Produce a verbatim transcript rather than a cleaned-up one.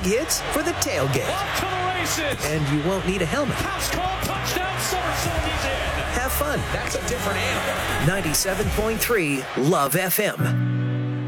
hits for the tailgate. Off to the races. And you won't need a helmet. House call, touchdown, somersault, he's in. Have fun. That's a different animal. ninety-seven point three Love F M.